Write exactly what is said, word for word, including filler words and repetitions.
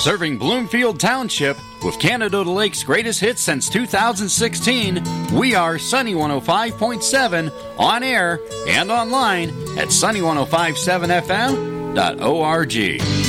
Serving Bloomfield Township with Canada Lake's greatest hits since two thousand sixteen, we are Sunny one oh five point seven on air and online at sunny ten fifty-seven f m dot org.